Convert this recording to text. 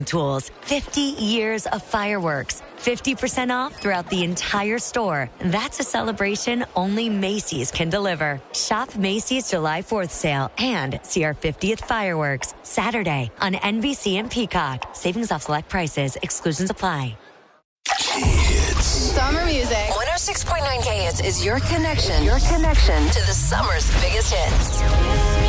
Tools, 50 years of fireworks, 50% off throughout the entire store. That's a celebration only Macy's can deliver. Shop Macy's July 4th sale and see our 50th fireworks Saturday on NBC and Peacock. Savings off select prices. Exclusions apply. Kids. Summer music. 106.9 K Hits is your connection to the summer's biggest hits.